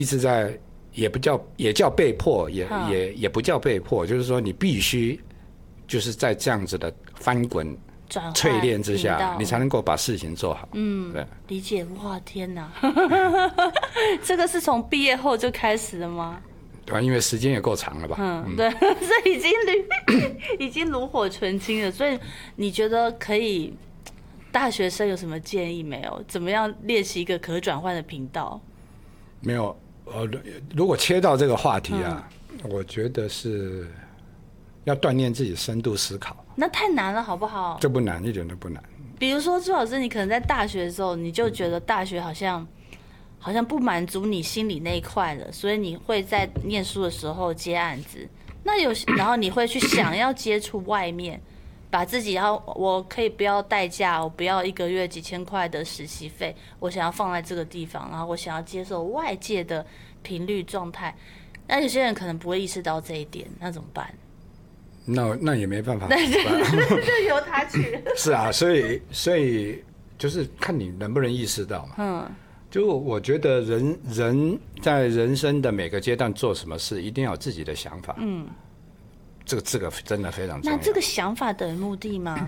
一直在也叫被迫，也不叫被迫，就是说你必须就是在这样子的翻滚淬炼之下，你才能够把事情做好。对， 理解。哇，天哪，这个是从毕业后就开始了吗？ 对吧？因为时间也够长了吧？ 对，这已经炉火纯青了。所以你觉得可以？大学生有什么建议没有？怎么样练习一个可转换的频道？ 没有，如果切到这个话题啊，我觉得是要锻炼自己深度思考。 那太难了，好不好？ 这不难，一点都不难。 比如说朱老师，你可能在大学的时候，你就觉得大学好像不满足你心里那一块了，所以你会在念书的时候接案子。然后你会去想要接触外面。把自己我可以不要代驾，我不要1个月几千块的实习费，我想要放在这个地方，然后我想要接受外界的频率状态。那有些人可能不会意识到这一点，那怎么办？ 那也没办法， 就由他去。 是啊，所以就是看你能不能意识到嘛。就我觉得人在人生的每个阶段做什么事，一定要有自己的想法。这个真的非常重要。 那这个想法等于目的吗？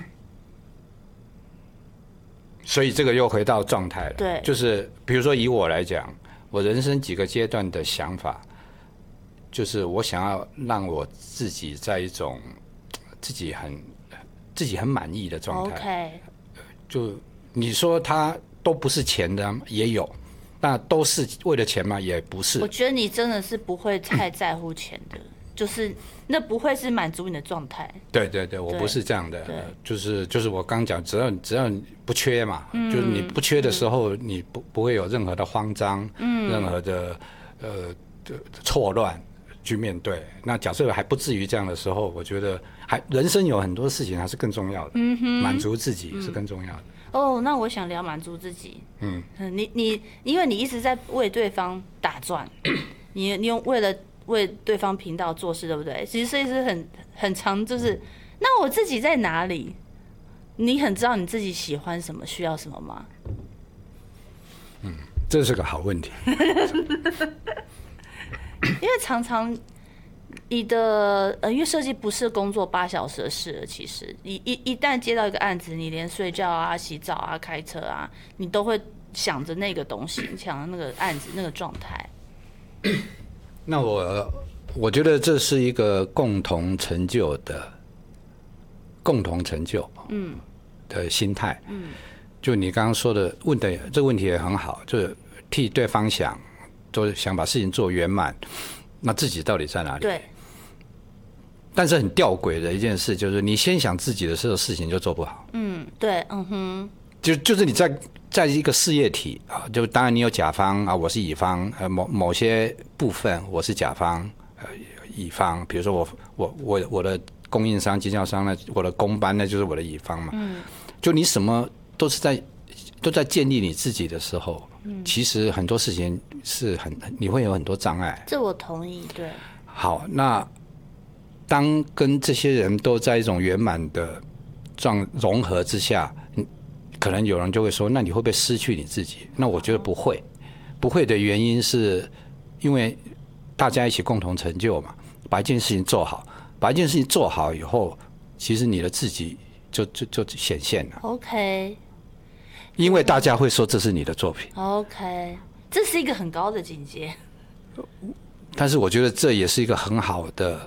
所以这个又回到状态了。 对， 就是比如说以我来讲，我人生几个阶段的想法，就是我想要让我自己在一种自己很满意的状态。 OK。 就你说它都不是钱的也有，那都是为了钱吗？也不是。 我觉得你真的是不会太在乎钱的。就是那不会是满足你的状态。 对，我不是这样的。就是我刚讲，只要不缺嘛，就是你不缺的时候，你不会有任何的慌张，任何的错乱去面对。那假设还不至于这样的时候，我觉得人生有很多事情还是更重要的。满足自己是更重要的。 那我想聊满足自己。你因为你一直在为对方打转，你用为对方频道做事，对不对？其实设计师很常就是，那我自己在哪里？你很知道你自己喜欢什么，需要什么吗？ 这是个好问题。 因为常常你的因为设计不是工作8小时的事了，其实一旦接到一个案子，你连睡觉啊、洗澡啊、开车啊，你都会想着那个东西，想着那个案子那个状态。 那我觉得这是一个共同成就的心态。就你刚刚说的问的这个问题也很好，就是替对方想，都想把事情做圆满，那自己到底在哪里？ 对。 但是很吊诡的一件事就是，你先想自己的时候，事情就做不好。 对， 就是你在一个事业体啊，就当然你有甲方啊，我是乙方，某些部分我是甲方，乙方，比如说我的供应商、经销商呢，我的公班呢就是我的乙方嘛。就你什么都在建立你自己的时候，其实很多事情是你会有很多障碍。 这我同意，对。 好，那当跟这些人都在一种圆满的融合之下。可能有人就会说，那你会不会失去你自己？那我觉得不会，不会的原因是因为大家一起共同成就嘛，把一件事情做好，把一件事情做好以后，其实你的自己就显现了。 OK。 因为大家会说这是你的作品。 OK， 这是一个很高的境界。 但是我觉得这也是一个很好的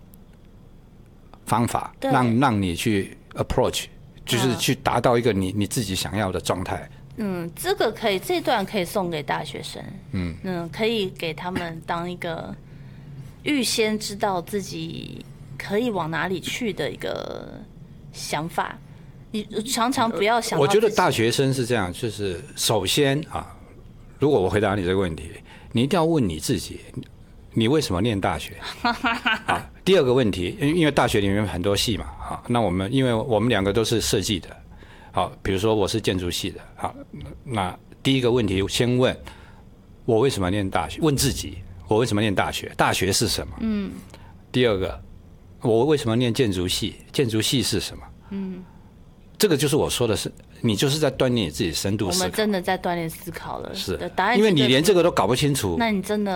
方法，让你去 approach。就是去达到一个你自己想要的状态。 这个这段可以送给大学生。可以给他们当一个预先知道自己可以往哪里去的一个想法。你常常不要想到。 我觉得大学生是这样，就是首先啊，如果我回答你这个问题，你一定要问你自己，你为什么念大学？第二个问题，因为大学里面有很多系嘛，那因为我们两个都是设计的，好，比如说我是建筑系的，好，那第一个问题先问我为什么念大学，问自己我为什么念大学，大学是什么？第二个，我为什么念建筑系，建筑系是什么？ 这个就是我说的是，你就是在锻炼你自己深度思考。 我们真的在锻炼思考了。 是答案因为你连这个都搞不清楚， 那你真的